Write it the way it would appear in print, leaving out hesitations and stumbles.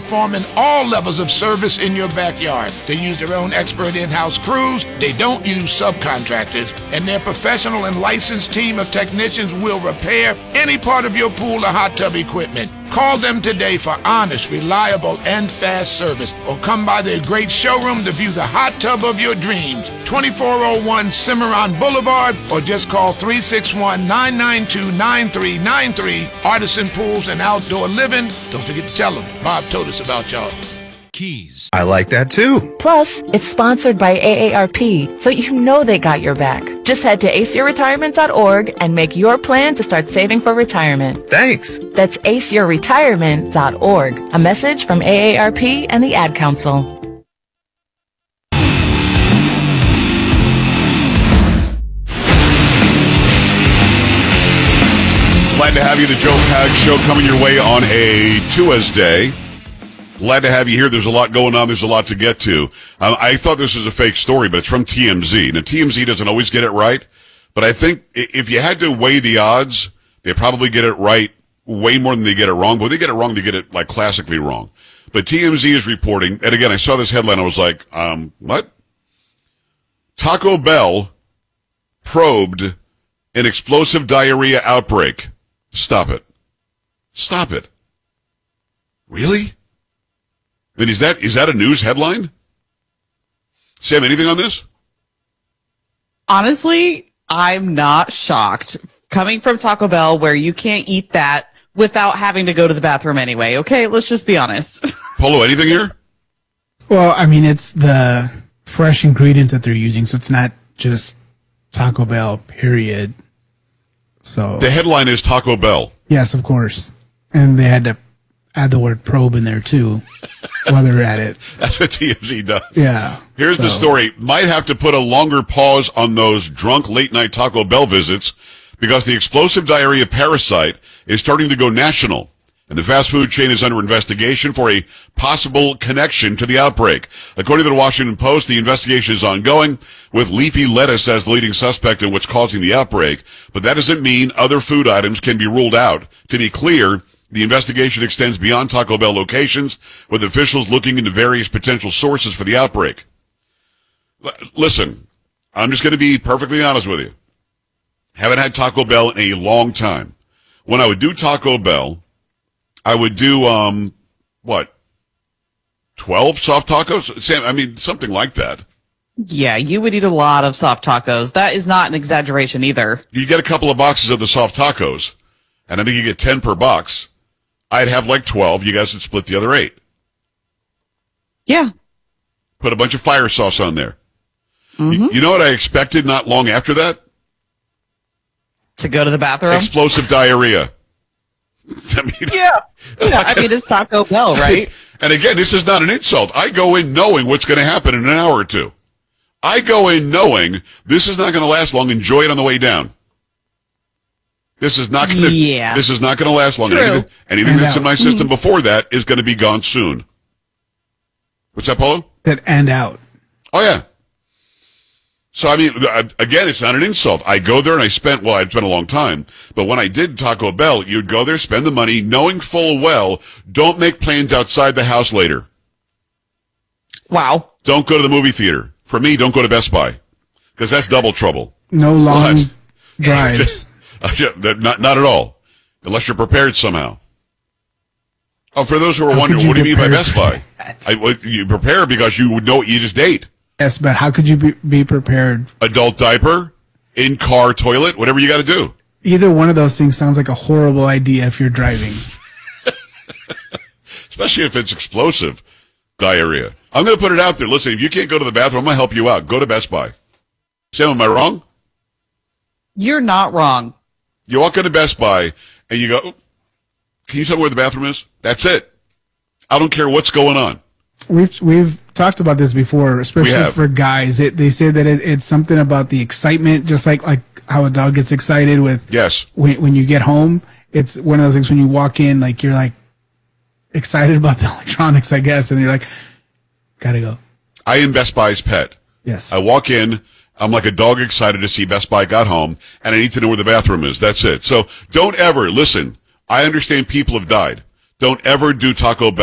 performing all levels of service in your backyard. They use their own expert in-house crews. They don't use subcontractors. And their professional and licensed team of technicians will repair any part of your pool or hot tub equipment. Call them today for honest, reliable, and fast service. Or come by their great showroom to view the hot tub of your dreams. 2401 Cimarron Boulevard, or just call 361-992-9393. Artisan Pools and Outdoor Living. Don't forget to tell them Bob told us about y'all. Keys. I like that too. Plus, it's sponsored by AARP, so you know they got your back. Just head to aceyourretirement.org and make your plan to start saving for retirement. Thanks. That's aceyourretirement.org. A message from AARP and the Ad Council. Glad to have you. The Joe Pag Show coming your way on a Tuesday. Glad to have you here. There's a lot going on. There's a lot to get to. I thought this was a fake story, but it's from TMZ. Now, TMZ doesn't always get it right, but I think if you had to weigh the odds, they probably get it right way more than they get it wrong. But when they get it wrong, they get it like classically wrong. But TMZ is reporting, and again, I saw this headline. I was like, what? Taco Bell probed an explosive diarrhea outbreak. Stop it. Stop it. Really? I mean, is that a news headline? Sam, anything on this? Honestly, I'm not shocked. Coming from Taco Bell, where you can't eat that without having to go to the bathroom anyway. Okay, let's just be honest. Polo, anything here? Well, I mean, it's the fresh ingredients that they're using, so it's not just Taco Bell, period. So The headline is Taco Bell. yes, of course. And they had to add the word probe in there, too, while they're at it. That's what TMZ does. Yeah. Here's the story. Might have to put a longer pause on those drunk late-night Taco Bell visits because the explosive diarrhea parasite is starting to go national, and the fast food chain is under investigation for a possible connection to the outbreak. According to the Washington Post, the investigation is ongoing, with leafy lettuce as the leading suspect in what's causing the outbreak, but that doesn't mean other food items can be ruled out. To be clear, the investigation extends beyond Taco Bell locations, with officials looking into various potential sources for the outbreak. Listen, I'm just going to be perfectly honest with you. Haven't had Taco Bell in a long time. When I would do Taco Bell, I would do, 12 soft tacos? Sam, I mean, something like that. Yeah, you would eat a lot of soft tacos. That is not an exaggeration either. You get a couple of boxes of the soft tacos, and I think you get 10 per box. I'd have like 12. You guys would split the other 8. Yeah. Put a bunch of fire sauce on there. Mm-hmm. You know what I expected not long after that? To go to the bathroom? Explosive diarrhea. I mean, Yeah, I mean, it's Taco Bell, right? And again, this is not an insult. I go in knowing what's going to happen in an hour or two. I go in knowing this is not going to last long. Enjoy it on the way down. This is not going to. Yeah. This is not going to last long. True. Anything that's in my system before that is going to be gone soon. What's that, Polo? That and out. Oh yeah. So I mean, again, it's not an insult. I go there and I'd spent a long time, but when I did Taco Bell, you'd go there, spend the money, knowing full well, don't make plans outside the house later. Wow. Don't go to the movie theater. For me, don't go to Best Buy, because that's double trouble. No long drives. Not at all, unless you're prepared somehow. Oh, for those who are wondering, what do you mean by Best Buy? You prepare because you would know what you just ate. Yes, but how could you be prepared? Adult diaper, in-car toilet, whatever you got to do. Either one of those things sounds like a horrible idea if you're driving. Especially if it's explosive diarrhea. I'm going to put it out there. Listen, if you can't go to the bathroom, I'm going to help you out. Go to Best Buy. Sam, am I wrong? You're not wrong. You walk into Best Buy and you go, can you tell me where the bathroom is? That's it. I don't care what's going on. We've talked about this before, especially for guys. They say that it's something about the excitement, just like how a dog gets excited with when you get home. It's one of those things when you walk in, like you're like excited about the electronics, I guess, and you're like, gotta go. I am Best Buy's pet. Yes. I walk in, I'm like a dog excited to see Best Buy got home, and I need to know where the bathroom is. That's it. So don't ever, listen, I understand people have died. Don't ever do Taco Bell